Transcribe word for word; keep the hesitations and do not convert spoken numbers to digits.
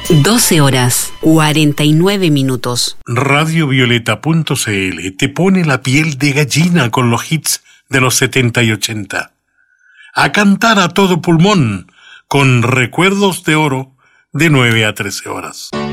doce horas, cuarenta y nueve minutos. Radiovioleta punto cl te pone la piel de gallina con los hits de los setenta y ochenta. A cantar a todo pulmón con Recuerdos de Oro de nueve a trece horas.